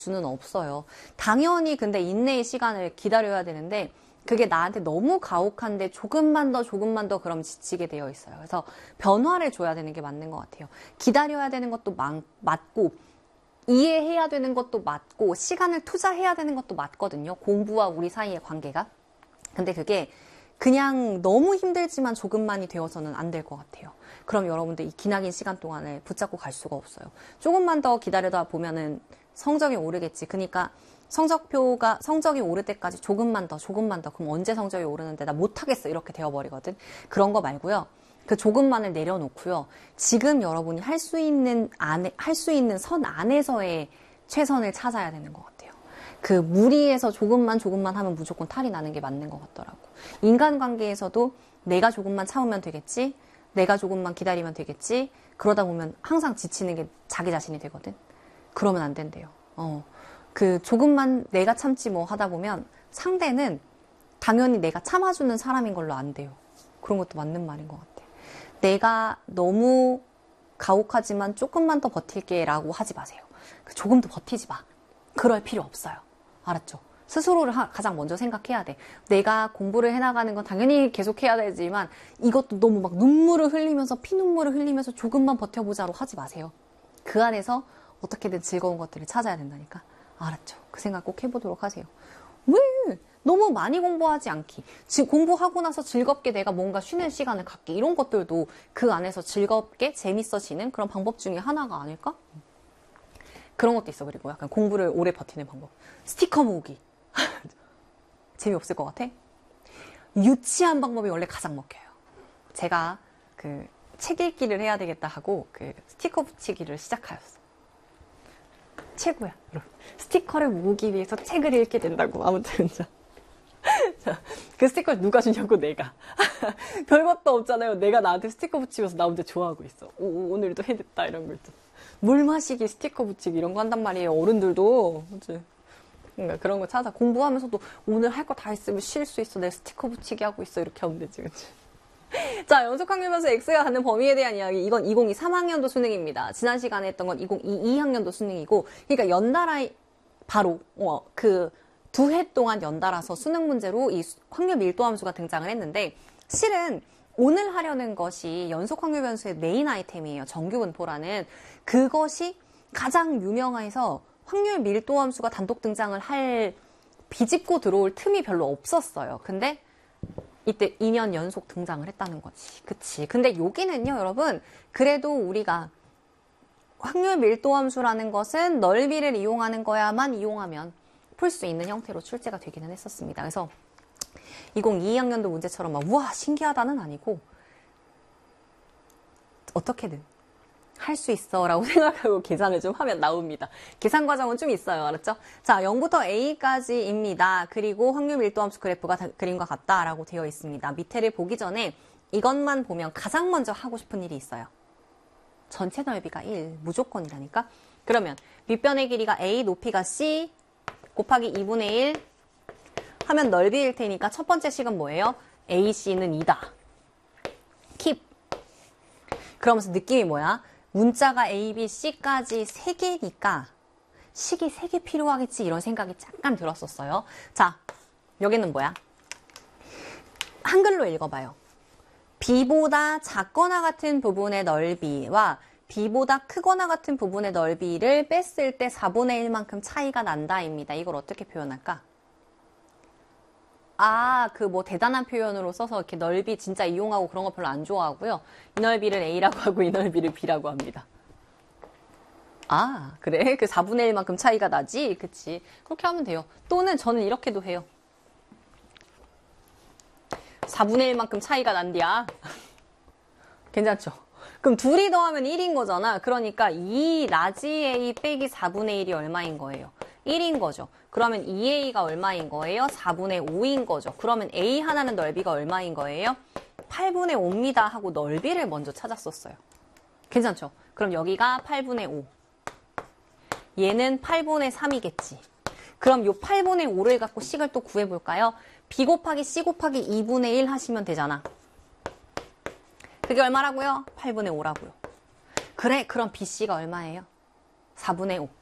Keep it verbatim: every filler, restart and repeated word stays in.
수는 없어요. 당연히 근데 인내의 시간을 기다려야 되는데 그게 나한테 너무 가혹한데 조금만 더 조금만 더 그럼 지치게 되어 있어요. 그래서 변화를 줘야 되는 게 맞는 것 같아요. 기다려야 되는 것도 맞, 맞고 이해해야 되는 것도 맞고 시간을 투자해야 되는 것도 맞거든요. 공부와 우리 사이의 관계가. 근데 그게 그냥 너무 힘들지만 조금만이 되어서는 안 될 것 같아요. 그럼 여러분들 이 기나긴 시간 동안을 붙잡고 갈 수가 없어요. 조금만 더 기다리다 보면은 성적이 오르겠지. 그러니까 성적표가 성적이 오를 때까지 조금만 더 조금만 더 그럼 언제 성적이 오르는데 나 못하겠어 이렇게 되어버리거든. 그런 거 말고요. 그 조금만을 내려놓고요. 지금 여러분이 할 수 있는 안에 할 수 있는 선 안에서의 최선을 찾아야 되는 것 같아요. 그 무리해서 조금만 조금만 하면 무조건 탈이 나는 게 맞는 것 같더라고. 인간관계에서도 내가 조금만 참으면 되겠지. 내가 조금만 기다리면 되겠지. 그러다 보면 항상 지치는 게 자기 자신이 되거든. 그러면 안 된대요. 어, 그 조금만 내가 참지 뭐 하다 보면 상대는 당연히 내가 참아주는 사람인 걸로 안 돼요. 그런 것도 맞는 말인 것 같아. 내가 너무 가혹하지만 조금만 더 버틸게 라고 하지 마세요. 조금 더 버티지 마. 그럴 필요 없어요. 알았죠? 스스로를 하, 가장 먼저 생각해야 돼. 내가 공부를 해나가는 건 당연히 계속 해야 되지만 이것도 너무 막 눈물을 흘리면서 피눈물을 흘리면서 조금만 버텨보자로 하지 마세요. 그 안에서 어떻게든 즐거운 것들을 찾아야 된다니까. 알았죠? 그 생각 꼭 해보도록 하세요. 왜? 너무 많이 공부하지 않기. 지, 공부하고 나서 즐겁게 내가 뭔가 쉬는 시간을 갖기. 이런 것들도 그 안에서 즐겁게 재밌어지는 그런 방법 중에 하나가 아닐까? 그런 것도 있어. 그리고 약간 공부를 오래 버티는 방법. 스티커 모으기. 재미없을 것 같아? 유치한 방법이 원래 가장 먹혀요. 제가 그 책 읽기를 해야 되겠다 하고 그 스티커 붙이기를 시작하였어. 최고야, 여러분. 스티커를 모으기 위해서 책을 읽게 된다고. 아무튼 자, 자, 그 스티커를 누가 주냐고. 내가. 별것도 없잖아요. 내가 나한테 스티커 붙이면서 나 혼자 좋아하고 있어. 오, 오늘도 해냈다 이런 거 있죠. 물 마시기, 스티커 붙이기 이런 거 한단 말이에요. 어른들도. 그치? 그러니까 그런 거 찾아. 공부하면서도 오늘 할 거 다 했으면 쉴 수 있어. 내 스티커 붙이기 하고 있어. 이렇게 하면 되지. 그치? 자, 연속학년면서 X가 갖는 범위에 대한 이야기. 이건 이천이십삼 학년도 수능입니다. 지난 시간에 했던 건 이천이십이 학년도 수능이고, 그러니까 연달아 바로 어, 그 두 해 동안 연달아서 수능 문제로 이 확률 밀도 함수가 등장을 했는데, 실은 오늘 하려는 것이 연속 확률 변수의 메인 아이템이에요. 정규분포라는. 그것이 가장 유명해서 확률 밀도 함수가 단독 등장을 할 비집고 들어올 틈이 별로 없었어요. 근데 이때 이 년 연속 등장을 했다는 거지. 그치. 근데 여기는요, 여러분, 그래도 우리가 확률 밀도 함수라는 것은 넓이를 이용하는 거야만 이용하면 풀 수 있는 형태로 출제가 되기는 했었습니다. 그래서 이천이십이 학년도 문제처럼 막 우와 신기하다는 아니고 어떻게든 할 수 있어 라고 생각하고 계산을 좀 하면 나옵니다. 계산 과정은 좀 있어요. 알았죠? 자, 영부터 A까지입니다. 그리고 확률 밀도 함수 그래프가 그림과 같다 라고 되어 있습니다. 밑에를 보기 전에 이것만 보면 가장 먼저 하고 싶은 일이 있어요. 전체 넓이가 일, 무조건이라니까? 그러면 밑변의 길이가 A, 높이가 C 곱하기 이분의 일 하면 넓이일 테니까 첫 번째 식은 뭐예요? 에이씨는 이다. 킵. 그러면서 느낌이 뭐야? 문자가 A, B, C까지 세 개니까 식이 세 개 필요하겠지 이런 생각이 잠깐 들었었어요. 자, 여기는 뭐야? 한글로 읽어봐요. B보다 작거나 같은 부분의 넓이와 B보다 크거나 같은 부분의 넓이를 뺐을 때 사분의 일만큼 차이가 난다입니다. 이걸 어떻게 표현할까? 아, 그 뭐 대단한 표현으로 써서 이렇게 넓이 진짜 이용하고 그런 거 별로 안 좋아하고요. 이 넓이를 A라고 하고 이 넓이를 B라고 합니다. 아, 그래? 그 사분의 일만큼 차이가 나지? 그치? 그렇게 하면 돼요. 또는 저는 이렇게도 해요. 사분의 일만큼 차이가 난디야. 괜찮죠? 그럼 둘이 더하면 일인 거잖아. 그러니까 이 라지 A 빼기 사분의 일이 얼마인 거예요? 일인 거죠. 그러면 이 에이가 얼마인 거예요? 사분의 오인 거죠. 그러면 A 하나는 넓이가 얼마인 거예요? 팔분의 오입니다 하고 넓이를 먼저 찾았었어요. 괜찮죠? 그럼 여기가 팔분의 오. 얘는 팔분의 삼이겠지. 그럼 요 팔분의 오를 갖고 식을 또 구해볼까요? B 곱하기 C 곱하기 이분의 일 하시면 되잖아. 그게 얼마라고요? 팔분의 오라고요. 그래, 그럼 비씨가 얼마예요? 사분의 오.